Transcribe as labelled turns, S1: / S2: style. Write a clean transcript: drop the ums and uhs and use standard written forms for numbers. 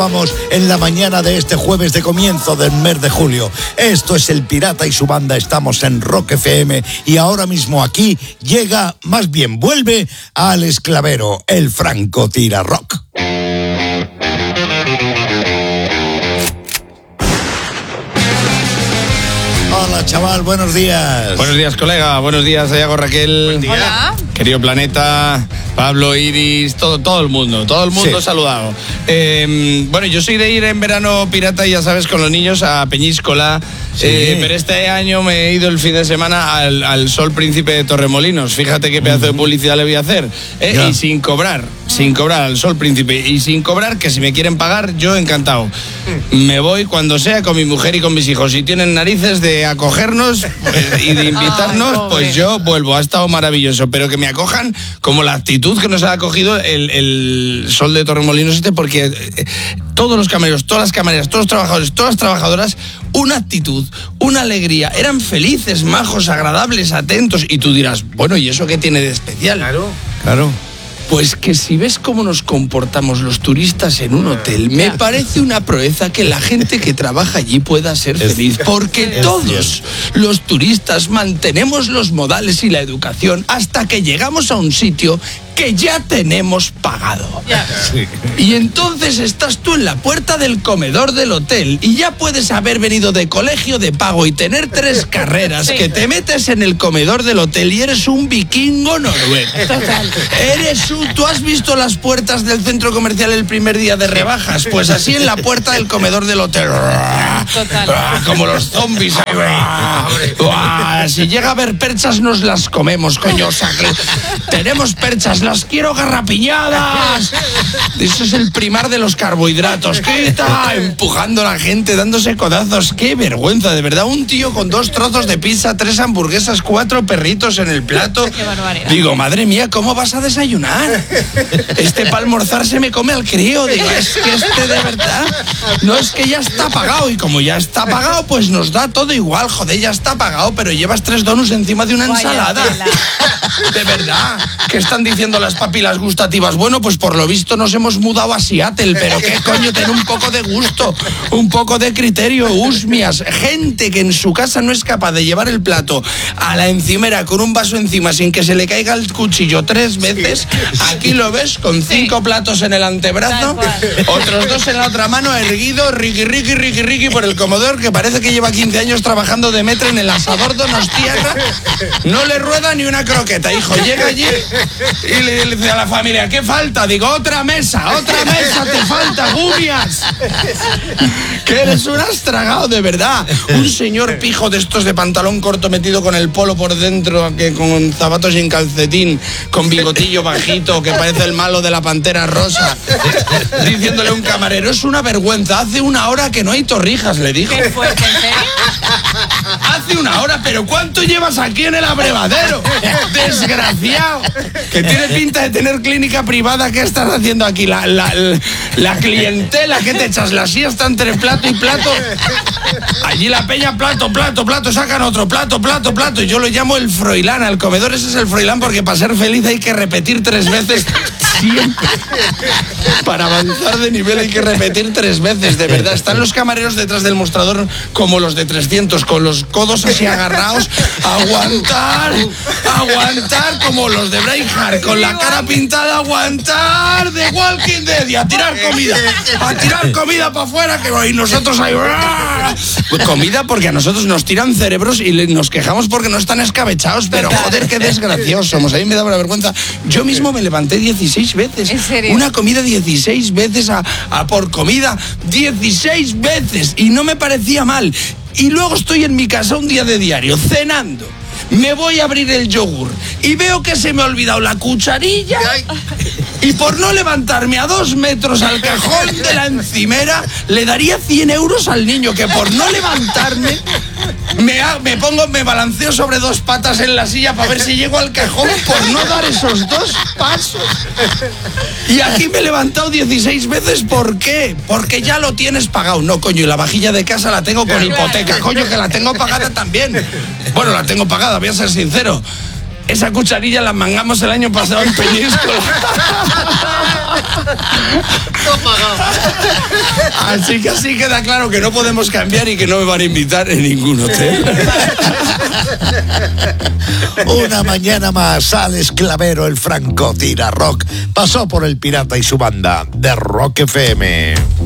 S1: Vamos en la mañana de este jueves de comienzo del mes de julio. Esto es El Pirata y su banda, estamos en Rock FM y ahora mismo aquí llega, más bien vuelve, Alex Clavero, el Franco Tira Rock. Hola chaval, buenos días.
S2: Buenos días colega, buenos días Ayago, Raquel.
S3: Buen día.
S4: Hola.
S2: Querido Planeta, Pablo, Iris, todo el mundo sí. Saludado. Bueno, yo soy de ir en verano pirata, ya sabes, con los niños a Peñíscola, sí. Pero este año me he ido el fin de semana al Sol Príncipe de Torremolinos. Fíjate qué pedazo de publicidad le voy a hacer. Y sin cobrar al Sol Príncipe y sin cobrar, que si me quieren pagar, yo encantado. Me voy cuando sea con mi mujer y con mis hijos. Si tienen narices de acogernos y de invitarnos, pues yo vuelvo. Ha estado maravilloso, pero que me acojan como la actitud que nos ha acogido el Sol de Torremolinos porque todos los camareros, todas las camareras, todos los trabajadores, todas las trabajadoras, una actitud, una alegría, eran felices, majos, agradables, atentos. Y tú dirás, bueno, ¿y eso qué tiene de especial? Claro. Pues que si ves cómo nos comportamos los turistas en un hotel, me parece una proeza que la gente que trabaja allí pueda ser feliz, porque todos los turistas mantenemos los modales y la educación hasta que llegamos a un sitio que ya tenemos pagado. Sí. Y entonces estás tú en la puerta del comedor del hotel y ya puedes haber venido de colegio de pago y tener 3 carreras, sí. Que te metes en el comedor del hotel y eres un vikingo noruego. Total. ¿Tú has visto las puertas del centro comercial el primer día de rebajas? Pues así en la puerta del comedor del hotel. Total. Como los zombies. Si llega a haber perchas nos las comemos, coño. O sea, que tenemos perchas, las quiero garrapiñadas. Eso es el primar de los carbohidratos. Quita, empujando a la gente, dándose codazos. Qué vergüenza, de verdad. Un tío con 2 trozos de pizza, 3 hamburguesas, 4 perritos en el plato.
S4: Qué barbaridad.
S2: Digo, madre mía, ¿cómo vas a desayunar? Para almorzar se me come al crío. Digo, es que de verdad, no, es que ya está pagado. Y como ya está pagado, pues nos da todo igual. Joder, ya está pagado, pero llevas 3 donuts encima de una ensalada. De verdad, ¿qué están diciendo las papilas gustativas? Bueno, pues por lo visto nos hemos mudado a Seattle, pero qué coño, ten un poco de gusto, un poco de criterio, usmias. Gente que en su casa no es capaz de llevar el plato a la encimera con un vaso encima sin que se le caiga el cuchillo 3 veces. Aquí lo ves con 5 platos en el antebrazo, otros 2 en la otra mano, erguido, riqui por el comedor, que parece que lleva 15 años trabajando de metro en el asador donostiaga. No le rueda ni una croqueta, hijo. Llega allí y le dice a la familia, ¿qué falta? Digo, otra mesa te falta, gubias. Que eres un astragado, de verdad. Un señor pijo de estos de pantalón corto metido con el polo por dentro, que con zapatos sin calcetín, con bigotillo bajito, que parece el malo de la Pantera Rosa, diciéndole a un camarero, es una vergüenza, hace 1 hora que no hay torrijas, le dijo.
S4: ¿Qué fue? ¿En serio?
S2: Hace 1 hora, pero ¿cuánto llevas aquí en el abrevadero? Desgraciado. Que tiene pinta de tener clínica privada. ¿Qué estás haciendo aquí? La clientela, ¿qué te echas la siesta entre plato y plato? Allí la peña, plato, sacan otro, plato. Y yo lo llamo el Froilán. Al comedor ese es el Froilán, porque para ser feliz hay que repetir 3 veces siempre. Para avanzar de nivel hay que repetir 3 veces, de verdad. Están los camareros detrás del mostrador como los de 300, con los codos así agarrados. Aguantar, como los de Braveheart, con la cara pintada, aguantar de Walking Dead y a tirar comida para afuera, que y nosotros ahí. Pues comida, porque a nosotros nos tiran cerebros y nos quejamos porque no están escabechados, pero joder, qué desgraciados somos. A mí me daba la vergüenza. Yo mismo me levanté 16 veces.
S4: ¿En serio?
S2: Una comida 16 veces a por comida, 16 veces, y no me parecía mal. Y luego estoy en mi casa un día de diario, cenando. Me voy a abrir el yogur y veo que se me ha olvidado la cucharilla. Y por no levantarme a 2 metros al cajón de la encimera, le daría 100 euros al niño, que por no levantarme me balanceo sobre 2 patas en la silla para ver si llego al cajón, por no dar esos 2 pasos. Y aquí me he levantado 16 veces. ¿Por qué? Porque ya lo tienes pagado. No, coño, y la vajilla de casa la tengo con hipoteca, coño, que la tengo pagada también. Bueno, la tengo pagada, voy a ser sincero. Esa cucharilla la mangamos el año pasado en Peñíscola. Así que así queda claro que no podemos cambiar y que no me van a invitar en ningún hotel.
S1: Una mañana más, Alex Clavero, el franco tira rock, pasó por el Pirata y su banda de Rock FM.